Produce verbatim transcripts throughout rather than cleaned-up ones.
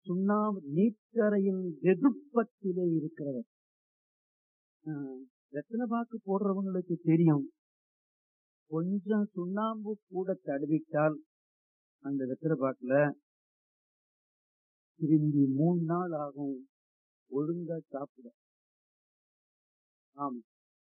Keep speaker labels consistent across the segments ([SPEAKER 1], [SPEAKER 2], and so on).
[SPEAKER 1] சுண்ணாம்பு நீச்சரையின் வெதுப்பத்திலே இருக்கிறவர். வெத்தலை பாக்கு போடுறவங்களுக்கு தெரியும், கொஞ்சம் சுண்ணாம்பு கூட தடவிட்டால் அந்த வெத்தலை பாக்குல திரும்பி மூணு நாள் ஆகும் ஒழுங்கா சாப்பிட. ஆமா,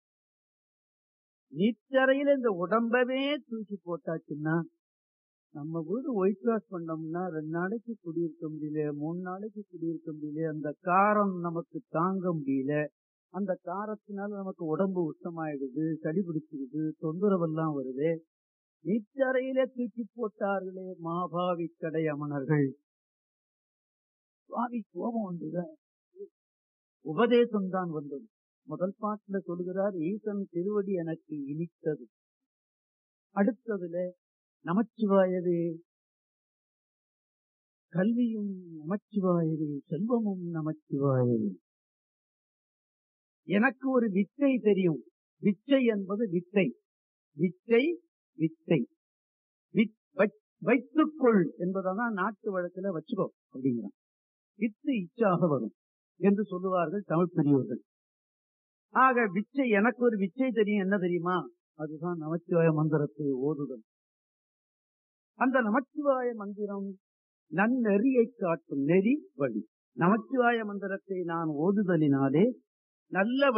[SPEAKER 1] நீச்சரையில இந்த உடம்பவே தூக்கி போட்டாச்சுன்னா, நம்ம வீடு ஒயிட் வாஷ் பண்ணோம்னா ரெண்டு நாளைக்கு குடியிருக்க முடியல, மூணு நாளைக்கு குடியிருக்க முடியல, அந்த காரம் நமக்கு தாங்க முடியல, அந்த காரத்தினால நமக்கு உடம்பு உஷ்ணமாயிடுது, சளி பிடிச்சிடுது, தொந்தரவெல்லாம் வருது. நீச்சரையில தூக்கி போட்டார்களே மாபாவி கடை அமணர்கள். சுவாமி கோபம் வந்தது, உபதேசம் தான் வந்தது. முதல் பாட்டுல சொல்கிறார், ஈசன் திருவடி எனக்கு இனித்தது. அடுத்ததுல நமச்சிவாயவே, கல்வியும் நமச்சிவாயவே, செல்வமும் நமச்சிவாயவே. எனக்கு ஒரு வித்தை தெரியும். விச்சை என்பது வித்தை, விச்சை வித்தை வைத்துக்கொள் என்பதான் நாட்டு வழக்கில் வச்சுக்கோ அப்படிங்கிறான். வித்து இச்சாக வரும் என்று சொல்லுவார்கள் தமிழ் பெரியவர்கள். ஆக விச்சை, எனக்கு ஒரு விச்சை தெரியும், என்ன தெரியுமா? அதுதான் நமச்சிவாய மந்திரத்தை ஓதுதல். அந்த நமச்சிவாய மந்திரம் நன்னெறியை காட்டும் நெறி வழி. நமச்சிவாய மந்திரத்தை நான் ஓதுதலினாலே நல்ல